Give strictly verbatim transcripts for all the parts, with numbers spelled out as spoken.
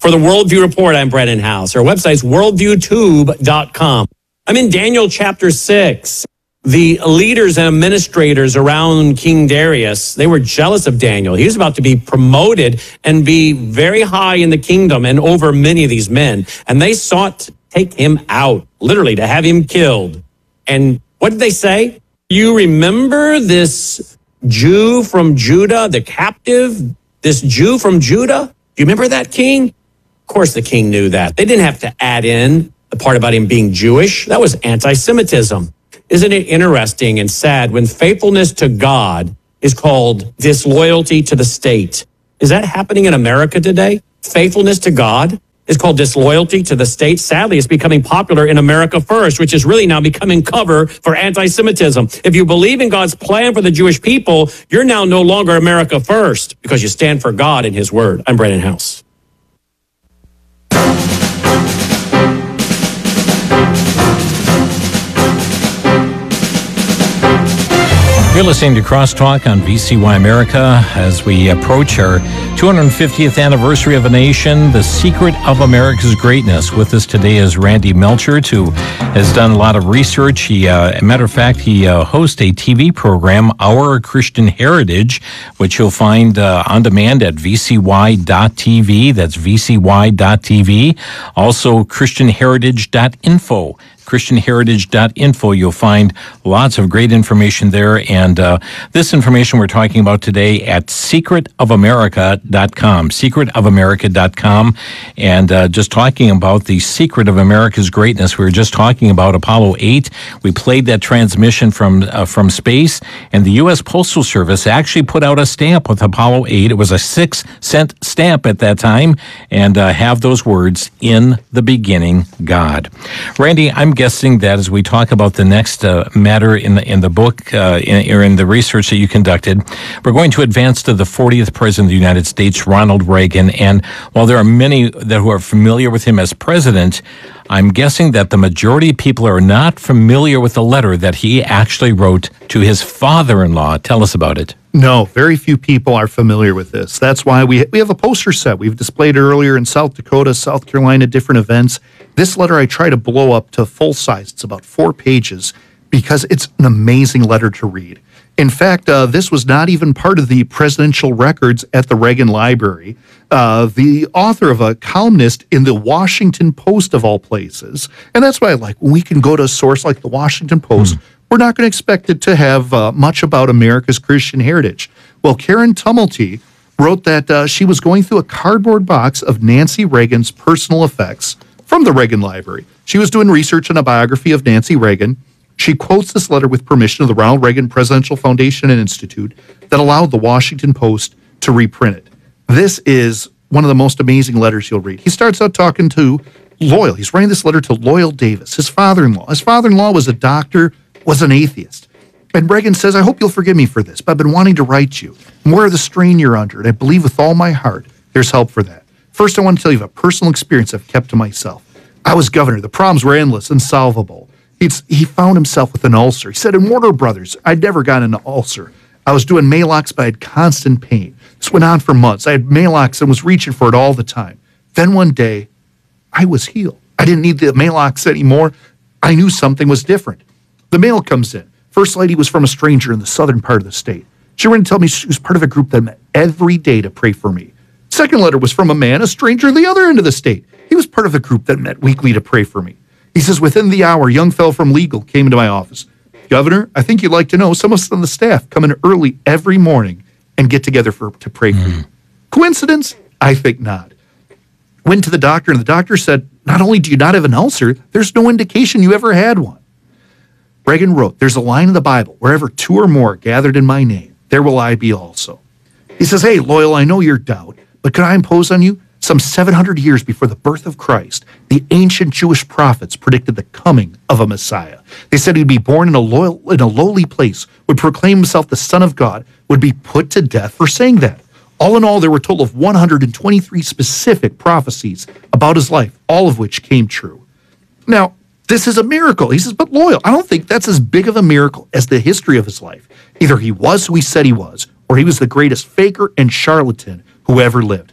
For the Worldview Report, I'm Brennan House. Our website's worldview tube dot com. I'm in Daniel chapter six. The leaders and administrators around King Darius, they were jealous of Daniel. He was about to be promoted and be very high in the kingdom and over many of these men. And they sought to take him out, literally to have him killed. And what did they say? You remember this Jew from Judah, the captive, this Jew from Judah? Do you remember that, king? Of course the king knew that. They didn't have to add in the part about him being Jewish. That was anti-Semitism. Isn't it interesting and sad when faithfulness to God is called disloyalty to the state? Is that happening in America today? Faithfulness to God is called disloyalty to the state. Sadly, it's becoming popular in America First, which is really now becoming cover for anti-Semitism. If you believe in God's plan for the Jewish people, you're now no longer America First because you stand for God and his word. I'm Brennan House. You're listening to Crosstalk on V C Y America as we approach our two hundred fiftieth anniversary of a nation, the secret of America's greatness. With us today is Randy Melchert, who has done a lot of research. He, uh, a matter of fact, he uh, hosts a T V program, Our Christian Heritage, which you'll find uh, on demand at v c y dot t v. That's v c y dot t v. Also, christian heritage dot info. christian heritage dot info. You'll find lots of great information there. And uh, this information we're talking about today at secret of america dot com. secret of america dot com. And uh, just talking about the secret of America's greatness. We were just talking about Apollo eight. We played that transmission from uh, from space. And the U S Postal Service actually put out a stamp with Apollo eight. It was a six cent stamp at that time. And uh, have those words, in the beginning, God. Randy, I'm guessing that as we talk about the next uh, matter in the in the book uh, in, or in the research that you conducted, we're going to advance to the fortieth President of the United States, Ronald Reagan. And while there are many that who are familiar with him as president, I'm guessing that the majority of people are not familiar with the letter that he actually wrote to his father-in-law. Tell us about it. No, very few people are familiar with this. That's why we we have a poster set. We've displayed earlier in South Dakota, South Carolina, different events. This letter I try to blow up to full size. It's about four pages because it's an amazing letter to read. In fact, uh, this was not even part of the presidential records at the Reagan Library. Uh, the author of a columnist in the Washington Post, of all places, and that's why I like when we can go to a source like the Washington Post, mm. we're not going to expect it to have uh, much about America's Christian heritage. Well, Karen Tumulty wrote that uh, she was going through a cardboard box of Nancy Reagan's personal effects from the Reagan Library. She was doing research on a biography of Nancy Reagan. She quotes this letter with permission of the Ronald Reagan Presidential Foundation and Institute that allowed the Washington Post to reprint it. This is one of the most amazing letters you'll read. He starts out talking to Loyal. He's writing this letter to Loyal Davis, his father-in-law. His father-in-law was a doctor, was an atheist. And Reagan says, I hope you'll forgive me for this, but I've been wanting to write you. I'm aware of the strain you're under, and I believe with all my heart there's help for that. First, I want to tell you of a personal experience I've kept to myself. I was governor. The problems were endless, unsolvable. It's, he found himself with an ulcer. He said, in Warner Brothers, I'd never gotten an ulcer. I was doing Maalox, but I had constant pain. This went on for months. I had Maalox and was reaching for it all the time. Then one day, I was healed. I didn't need the Maalox anymore. I knew something was different. The mail comes in. First lady was from a stranger in the southern part of the state. She wanted to tell me she was part of a group that met every day to pray for me. Second letter was from a man, a stranger at the other end of the state. He was part of a group that met weekly to pray for me. He says, within the hour, a young fellow from legal came into my office. Governor, I think you'd like to know some of us on the staff come in early every morning and get together for to pray mm. for you. Coincidence? I think not. Went to the doctor, and the doctor said, not only do you not have an ulcer, there's no indication you ever had one. Reagan wrote, there's a line in the Bible, wherever two or more are gathered in my name, there will I be also. He says, hey, Loyal, I know your doubt, but can I impose on you? Some seven hundred years before the birth of Christ, the ancient Jewish prophets predicted the coming of a Messiah. They said he'd be born in a, loyal, in a lowly place, would proclaim himself the Son of God, would be put to death for saying that. All in all, there were a total of one hundred twenty-three specific prophecies about his life, all of which came true. Now, this is a miracle. He says, but Loyal, I don't think that's as big of a miracle as the history of his life. Either he was who he said he was, or he was the greatest faker and charlatan who ever lived.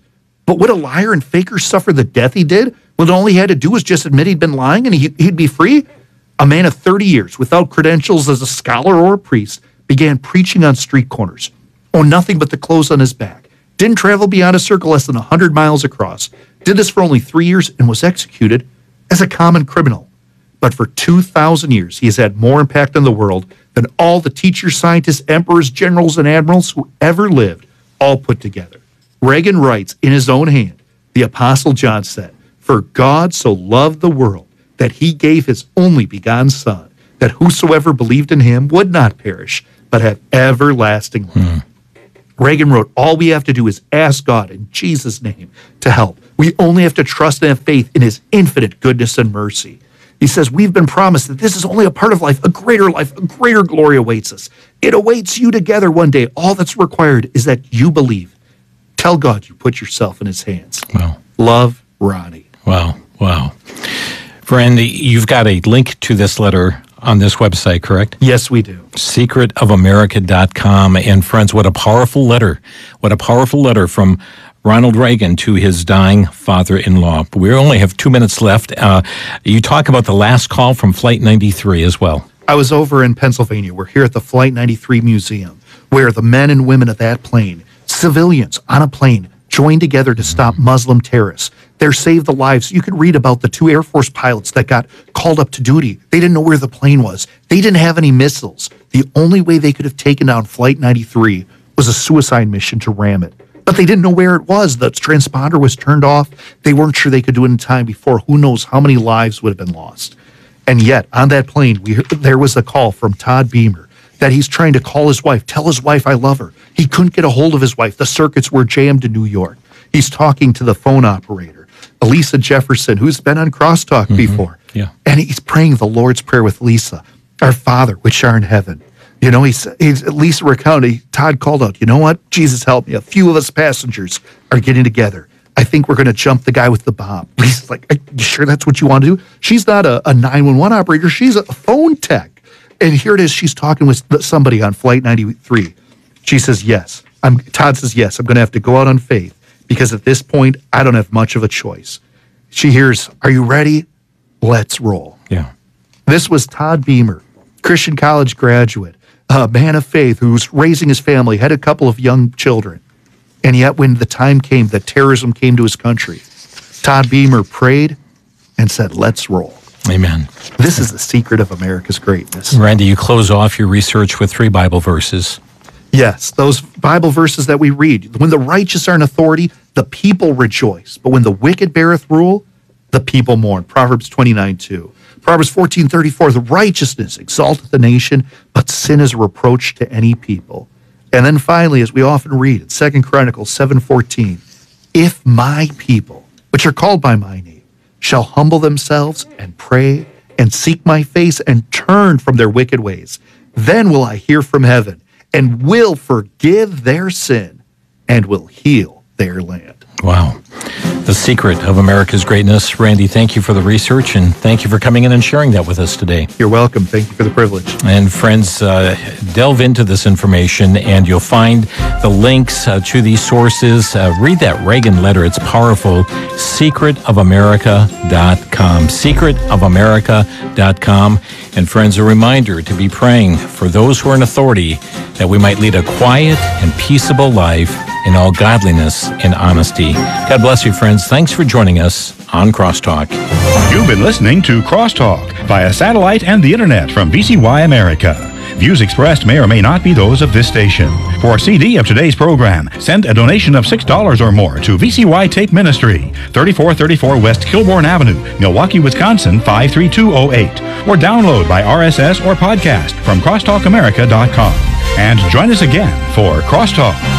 But would a liar and faker suffer the death he did when all he had to do was just admit he'd been lying and he, he'd be free? A man of thirty years without credentials as a scholar or a priest began preaching on street corners, owned nothing but the clothes on his back, didn't travel beyond a circle less than one hundred miles across, did this for only three years and was executed as a common criminal. But for two thousand years, he has had more impact on the world than all the teachers, scientists, emperors, generals, and admirals who ever lived, all put together. Reagan writes in his own hand, the Apostle John said, "For God so loved the world that he gave his only begotten Son, that whosoever believed in him would not perish, but have everlasting life." Mm. Reagan wrote, all we have to do is ask God in Jesus' name to help. We only have to trust and have faith in his infinite goodness and mercy. He says, we've been promised that this is only a part of life, a greater life, a greater glory awaits us. It awaits you together one day. All that's required is that you believe. Tell God you put yourself in his hands. Wow. Love, Ronnie. Wow, wow. Friend, you've got a link to this letter on this website, correct? Yes, we do. secret of america dot com. And friends, what a powerful letter. What a powerful letter from Ronald Reagan to his dying father-in-law. But we only have two minutes left. Uh, you talk about the last call from Flight ninety-three as well. I was over in Pennsylvania. We're here at the Flight ninety-three Museum, where the men and women of that plane, civilians on a plane, joined together to stop Muslim terrorists. They saved the lives. You could read about the two Air Force pilots that got called up to duty. They didn't know where the plane was. They didn't have any missiles. The only way they could have taken down Flight ninety-three was a suicide mission to ram it. But they didn't know where it was. The transponder was turned off. They weren't sure they could do it in time before. Who knows how many lives would have been lost. And yet, on that plane, we heard, there was a call from Todd Beamer that he's trying to call his wife, tell his wife I love her. He couldn't get a hold of his wife. The circuits were jammed in New York. He's talking to the phone operator, Elisa Jefferson, who's been on Crosstalk mm-hmm. before. Yeah. And he's praying the Lord's Prayer with Lisa. Our Father, which art in heaven. You know, he's, he's Lisa recounted, Todd called out, you know what? Jesus help me. A few of us passengers are getting together. I think we're going to jump the guy with the bomb. Lisa's like, are you sure that's what you want to do? She's not a, a nine one one operator. She's a phone tech. And here it is. She's talking with somebody on Flight ninety-three. She says, yes. I'm, Todd says, yes, I'm going to have to go out on faith because at this point, I don't have much of a choice. She hears, are you ready? Let's roll. Yeah. This was Todd Beamer, Christian college graduate, a man of faith who's raising his family, had a couple of young children. And yet when the time came that terrorism came to his country, Todd Beamer prayed and said, let's roll. Amen. This is the secret of America's greatness. Randy, you close off your research with three Bible verses. Yes, those Bible verses that we read. When the righteous are in authority, the people rejoice. But when the wicked beareth rule, the people mourn. Proverbs twenty-nine two. Proverbs fourteen thirty-four, the righteousness exalteth the nation, but sin is a reproach to any people. And then finally, as we often read in Second Chronicles seven fourteen, if my people, which are called by my name, shall humble themselves and pray and seek my face and turn from their wicked ways, then will I hear from heaven and will forgive their sin and will heal their land. Wow. The secret of America's greatness. Randy, thank you for the research and thank you for coming in and sharing that with us today. You're welcome. Thank you for the privilege. And friends, uh, delve into this information and you'll find the links uh, to these sources. Uh, read that Reagan letter. It's powerful. secret of america dot com. secret of america dot com. And friends, a reminder to be praying for those who are in authority that we might lead a quiet and peaceable life in all godliness and honesty. God bless you, friends. Thanks for joining us on Crosstalk. You've been listening to Crosstalk via satellite and the internet from V C Y America. Views expressed may or may not be those of this station. For a C D of today's program, send a donation of six dollars or more to V C Y Tape Ministry, thirty-four thirty-four West Kilbourne Avenue, Milwaukee, Wisconsin, five three two oh eight. Or download by R S S or podcast from crosstalk america dot com. And join us again for Crosstalk.